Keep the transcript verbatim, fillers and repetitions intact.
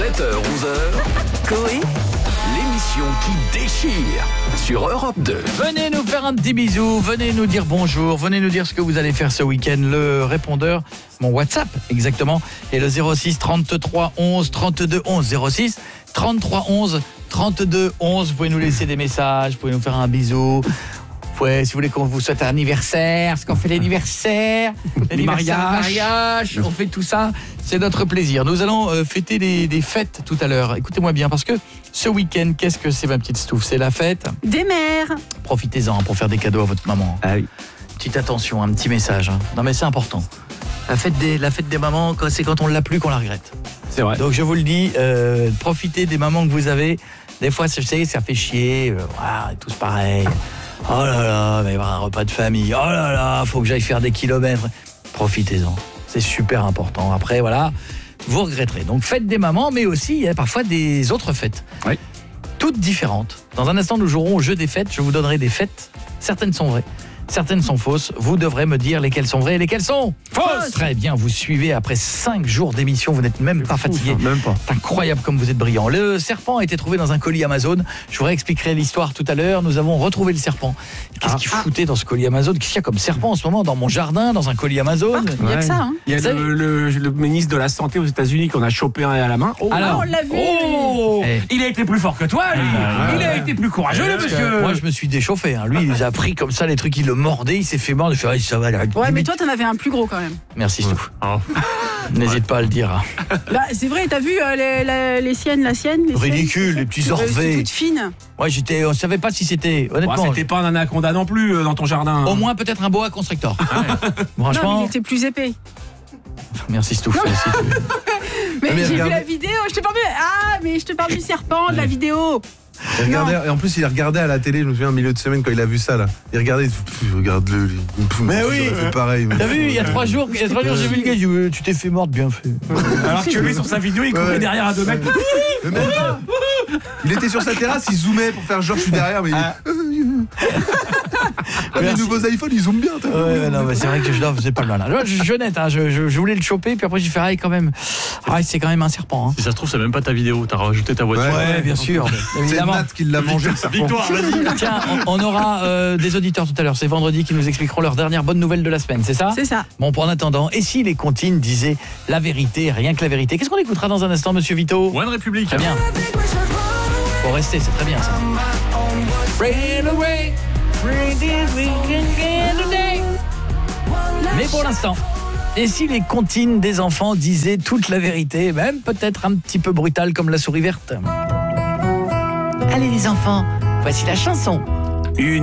sept heures onze heures, Coé, l'émission qui déchire sur Europe deux. Venez nous faire un petit bisou, venez nous dire bonjour, venez nous dire ce que vous allez faire ce week-end. Le répondeur, mon WhatsApp exactement, est le zéro six trente-trois onze trente-deux onze. zéro six trente-trois onze trente-deux onze. Vous pouvez nous laisser des messages, vous pouvez nous faire un bisou. Ouais, si vous voulez qu'on vous souhaite un anniversaire, parce qu'on fait l'anniversaire, l'anniversaire, le mariage, on fait tout ça, c'est notre plaisir. Nous allons euh, fêter des, des fêtes tout à l'heure. Écoutez-moi bien, parce que ce week-end, qu'est-ce que c'est, ma petite Stouff? C'est la fête des mères. Profitez-en pour faire des cadeaux à votre maman. Ah oui. Petite attention, un petit message. Hein. Non mais c'est important. La fête des, la fête des mamans, c'est quand on ne l'a plus qu'on la regrette. C'est vrai. Donc je vous le dis, euh, profitez des mamans que vous avez. Des fois, je sais, ça fait chier. Euh, voilà, tous pareil. Oh là là, il va y avoir un repas de famille. Oh là là, faut que j'aille faire des kilomètres. Profitez-en, c'est super important. Après, voilà, vous regretterez. Donc, fête des mamans, mais aussi, il y a parfois des autres fêtes. Oui. Toutes différentes. Dans un instant, nous jouerons au jeu des fêtes. Je vous donnerai des fêtes. Certaines sont vraies. Certaines sont fausses. Vous devrez me dire lesquelles sont vraies et lesquelles sont fausses. Très bien, vous suivez après cinq jours d'émission. Vous n'êtes même pas fatigué. Même pas. C'est incroyable comme vous êtes brillant. Le serpent a été trouvé dans un colis Amazon. Je vous réexpliquerai l'histoire tout à l'heure. Nous avons retrouvé le serpent. Qu'est-ce Ah. qu'il foutait dans ce colis Amazon? Qu'est-ce qu'il y a comme serpent en ce moment dans mon jardin, dans un colis Amazon? Ah, il y a que ça, hein. Il y a Vous le, le, le ministre de la Santé aux États-Unis qu'on a chopé un à la main. Oh, Alors, Ah, on l'a vu. oh Eh. il a été plus fort que toi, lui. Ah, il a ouais. été plus courageux, le Parce que monsieur. moi, je me suis déchauffé. Hein. Lui, il les a pris comme ça, les trucs, il le mordait, il s'est fait mordre. Il fait, ah, ça va, là, Ouais, mais limite. toi, t'en avais un plus gros quand même. Merci, Stouff. N'hésite pas à le dire. Hein. Bah, c'est vrai, t'as vu euh, les, les, les siennes, la sienne les siennes, Ridicule, c'est les ça petits Euh, orvets. c'est toute fine. Ouais, j'étais, on savait pas si c'était, Oh, honnêtement. c'était pas un anaconda non plus euh, dans ton jardin. Au moins, peut-être un boa constrictor. Non, Franchement, mais il était plus épais. merci, Stouff. Merci. Mais, mais j'ai regarde- vu la vidéo, je te parle du... Ah, mais je te parle du serpent, de la vidéo. Il regardait- et en plus, il regardait à la télé, je me souviens, au milieu de semaine, quand il a vu ça, là. Il regardait, il fait, Pff, regarde-le, lui. Pff, Mais j'aurais oui. fait pareil. T'as vu, il y a trois jours, il y a trois jours, j'ai vu le gars, il dit, ouais, tu t'es fait mordre, bien fait. Alors que lui, sur sa vidéo, il courait Ouais. derrière à deux mecs. Mais même pas. Il était sur sa terrasse, il zoomait pour faire genre, je suis derrière, mais. Ah. Ah, les Merci. nouveaux iPhones, ils zooment bien, t'as vu. Ouais, ouais, non, mais c'est vrai que je ne faisais pas le malin. Je, je, je, honnête, hein, je, je, je voulais le choper, puis après j'ai fait, ah, quand même, ah, c'est quand même un serpent. Hein. Si ça se trouve, c'est même pas ta vidéo, t'as rajouté ta voiture. Ouais. Ouais, bien sûr, C'est évidemment. Nat qui l'a mangé, le serpent. Victoire, vas-y. Tiens, on, on aura euh, des auditeurs tout à l'heure, c'est vendredi, qui nous expliqueront leur dernière bonne nouvelle de la semaine, c'est ça? C'est ça. Bon, pour en attendant, et si les comptines disaient la vérité, rien que la vérité? Qu'est-ce qu'on écoutera dans un instant, monsieur Vito? One République. Très bien. Faut rester, c'est très bien ça. Mais pour l'instant, et si les comptines des enfants disaient toute la vérité, même peut-être un petit peu brutale comme la souris verte? Allez les enfants, voici la chanson